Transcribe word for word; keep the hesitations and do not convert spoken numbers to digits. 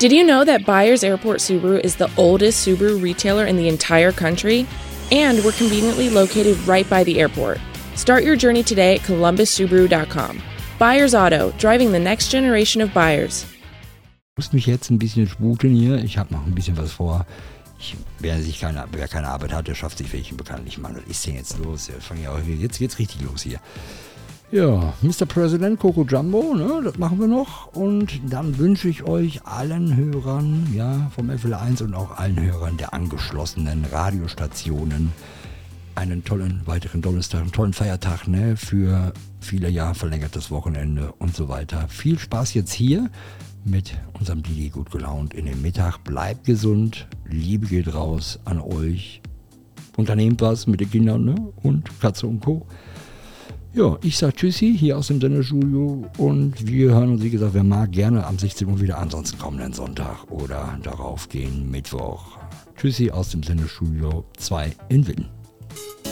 Did you know that Byers Airport Subaru is the oldest Subaru retailer in the entire country? And we're conveniently located right by the airport. Start your journey today at columbus subaru dot com. Byers Auto, driving the next generation of buyers. Ich muss mich jetzt ein bisschen sputen hier. Ich habe noch ein bisschen was vor. Ich, wer, sich keine, wer keine Arbeit hat, der schafft sich welchen bekanntlich. Mann, was ist denn jetzt los? Ja, fang ja auch, jetzt geht's richtig los hier. Ja, Mister President, Coco Jumbo, ne, das machen wir noch. Und dann wünsche ich euch allen Hörern, ja, vom F L eins und auch allen Hörern der angeschlossenen Radiostationen einen tollen weiteren Donnerstag, einen tollen Feiertag, ne, für viele Jahre verlängertes Wochenende und so weiter. Viel Spaß jetzt hier mit unserem Didi gut gelaunt in den Mittag. Bleibt gesund, Liebe geht raus an euch. Unternehmt was mit den Kindern, ne, und Katze und Co. Ja, ich sag Tschüssi hier aus dem Sendestudio und wir hören uns, wie gesagt, wer mag, gerne am sechzehn Uhr wieder, ansonsten kommenden Sonntag oder darauf gehen Mittwoch. Tschüssi aus dem Sendestudio zwei in Witten.